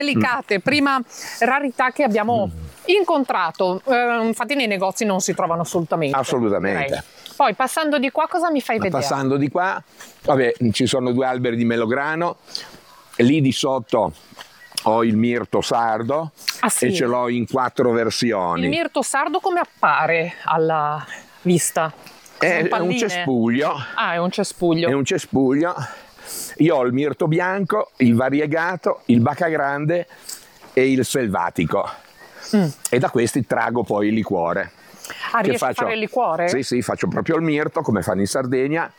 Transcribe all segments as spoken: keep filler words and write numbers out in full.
delicate, prima rarità che abbiamo incontrato, eh, infatti nei negozi non si trovano assolutamente. Assolutamente. Direi. Poi passando di qua cosa mi fai Ma vedere? Passando di qua, vabbè, ci sono due alberi di melograno, lì di sotto ho il mirto sardo Ah, sì? e ce l'ho in quattro versioni. Il mirto sardo come appare alla vista? È, Sono è un palline? cespuglio. Ah, è un cespuglio. È un cespuglio. Io ho il mirto bianco, il variegato, il baccagrande e il selvatico. Mm. E da questi trago poi il liquore. Ah, che riesci faccio, a fare il liquore? Sì, sì, faccio proprio il mirto come fanno in Sardegna,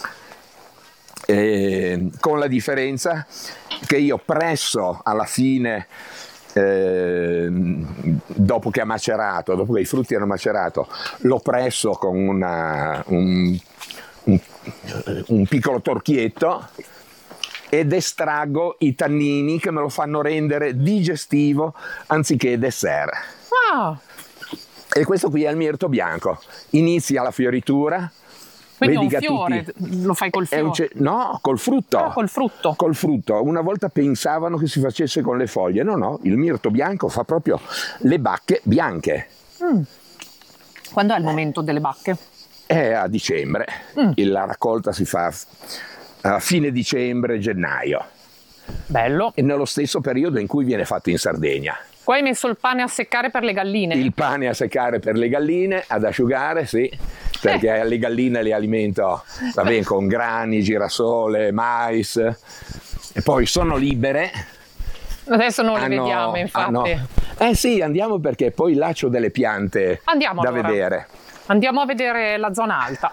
eh, con la differenza che io presso alla fine, eh, dopo che ha macerato, dopo che i frutti hanno macerato, lo presso con una, un, un, un piccolo torchietto ed estraggo i tannini che me lo fanno rendere digestivo anziché dessert. Ah. E questo qui è il mirto bianco. Inizia la fioritura. Quindi Vedi è un che fiore, tutti... lo fai col è un fiore? ce... No, col frutto. Ah, col frutto. Col frutto. Una volta pensavano che si facesse con le foglie. No, no, il mirto bianco fa proprio le bacche bianche. Mm. Quando è il momento delle bacche? È a dicembre. Mm. La raccolta si fa a fine dicembre, gennaio. Bello. E nello stesso periodo in cui viene fatto in Sardegna. Poi hai messo il pane a seccare per le galline? Il pane a seccare per le galline, ad asciugare, sì, perché eh. le galline le alimento va bene, con grani, girasole, mais, e poi sono libere. Adesso non le hanno, vediamo, infatti. Hanno, eh sì, andiamo perché poi là c'ho delle piante Andiamo da allora. vedere. Andiamo a vedere la zona alta.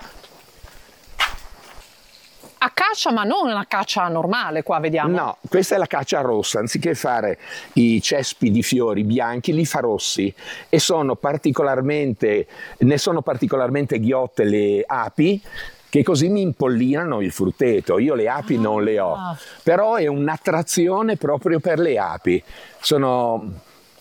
Acacia, ma non una caccia normale qua, vediamo. No, questa è la caccia rossa, anziché fare i cespi di fiori bianchi, li fa rossi e sono particolarmente, ne sono particolarmente ghiotte le api, che così mi impollinano il frutteto. Io le api ah. non le ho, però è un'attrazione proprio per le api. Sono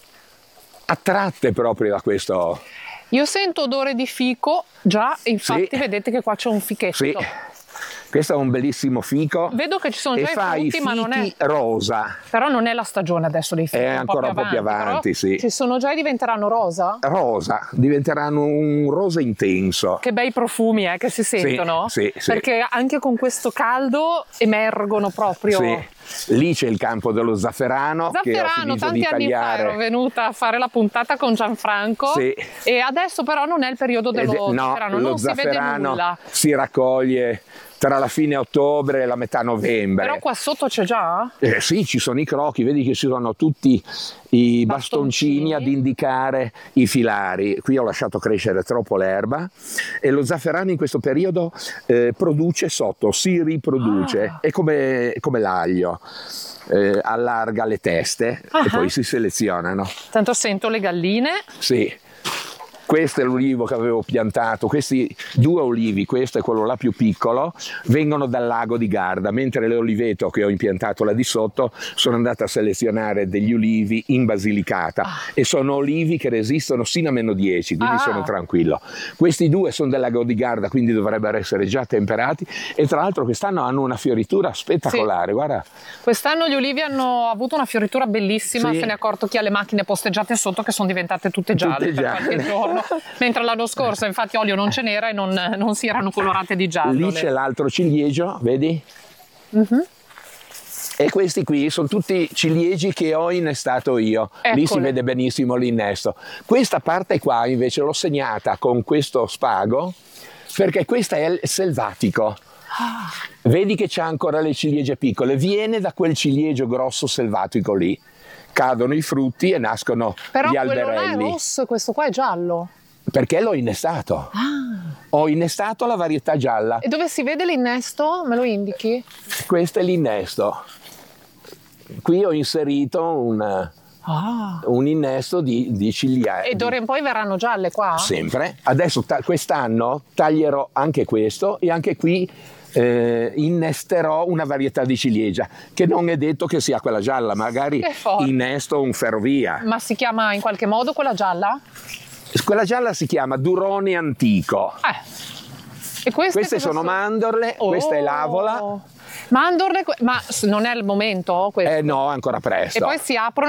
attratte proprio da questo. Io sento odore di fico, già, infatti sì. Vedete che qua c'è un fichetto. Sì. Questo è un bellissimo fico. Vedo che ci sono già e i fa frutti, i ma non è rosa. Però non è la stagione adesso dei fichi. È ancora un po' più avanti, avanti sì. Ci sono già e diventeranno rosa? Rosa, diventeranno un rosa intenso. Che bei profumi eh, che si sentono. Sì, sì, perché sì. anche con questo caldo emergono proprio. Sì. Lì c'è il campo dello zafferano. Zafferano, che ho tanti di anni tagliare. fa ero venuta a fare la puntata con Gianfranco. Sì. E adesso però non è il periodo dello Ed, no, zafferano, lo non si vede nulla. Si raccoglie tra la fine ottobre e la metà novembre. Però qua sotto c'è già? Eh sì, ci sono i crocchi, vedi che ci sono tutti i bastoncini, bastoncini ad indicare i filari. Qui ho lasciato crescere troppo l'erba e lo zafferano in questo periodo eh, produce sotto, si riproduce, ah. è come, come l'aglio. Eh, allarga le teste uh-huh. e poi si selezionano. Tanto sento le galline. Sì. Questo è l'ulivo che avevo piantato, questi due olivi, questo è quello là più piccolo, vengono dal lago di Garda, mentre l'oliveto che ho impiantato là di sotto sono andato a selezionare degli ulivi in Basilicata ah. e sono olivi che resistono sino a meno dieci, quindi ah. sono tranquillo. Questi due sono del lago di Garda, quindi dovrebbero essere già temperati e tra l'altro quest'anno hanno una fioritura spettacolare, sì. Guarda. Quest'anno gli ulivi hanno avuto una fioritura bellissima, sì. se ne è accorto chi ha le macchine posteggiate sotto che sono diventate tutte gialle, tutte per gialle. qualche giorno. Mentre l'anno scorso infatti olio non ce n'era e non, non si erano colorate di giallo. Lì c'è l'altro ciliegio, vedi? Uh-huh. E questi qui sono tutti ciliegi che ho innestato io. Eccole. Lì si vede benissimo l'innesto. Questa parte qua invece l'ho segnata con questo spago perché questa è il selvatico. Ah. Vedi che c'ha ancora le ciliegie piccole, viene da quel ciliegio grosso selvatico lì. Cadono i frutti e nascono Però gli alberelli. Però quello là è rosso e questo qua è giallo. Perché l'ho innestato. Ah. Ho innestato la varietà gialla. E dove si vede l'innesto? Me lo indichi? Questo è l'innesto. Qui ho inserito un, ah. un innesto di, di ciliegi. E d'ora in poi verranno gialle qua? Sempre. Adesso ta- quest'anno taglierò anche questo e anche qui Eh, innesterò una varietà di ciliegia che non è detto che sia quella gialla, magari innesto un ferrovia. Ma si chiama in qualche modo quella gialla? Quella gialla si chiama Durone Antico. Eh. E queste, queste sono, sono mandorle, oh. Questa è l'avola. Mandorle, que- ma s- non è il momento questo? Eh no, ancora presto. E poi si aprono